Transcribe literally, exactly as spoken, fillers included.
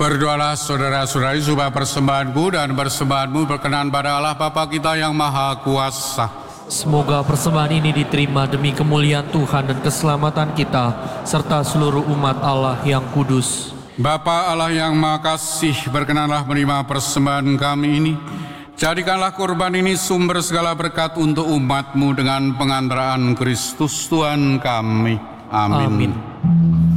Berdoalah saudara-saudari supaya persembahanku dan persembahanmu berkenan pada Allah Bapa kita yang Maha Kuasa. Semoga persembahan ini diterima demi kemuliaan Tuhan dan keselamatan kita, serta seluruh umat Allah yang kudus. Bapa Allah yang Maha Kasih, berkenanlah menerima persembahan kami ini. Jadikanlah kurban ini sumber segala berkat untuk umat-Mu dengan pengantaraan Kristus Tuhan kami. Amin. Amin.